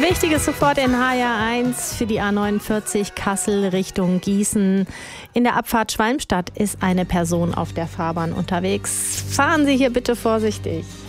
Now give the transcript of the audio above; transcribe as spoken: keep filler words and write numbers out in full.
Wichtiges sofort in H R eins für die A neunundvierzig Kassel Richtung Gießen. In der Abfahrt Schwalmstadt ist eine Person auf der Fahrbahn unterwegs. Fahren Sie hier bitte vorsichtig.